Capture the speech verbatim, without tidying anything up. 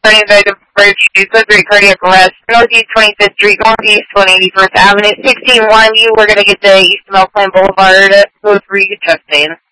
starting by the Birch Street, Woodbury cardiac arrest, Northeast twenty-fifth Street, Northeast one eighty-first Avenue, sixteen one. You, we're going to get to East Milkland Boulevard, code three, chest pain.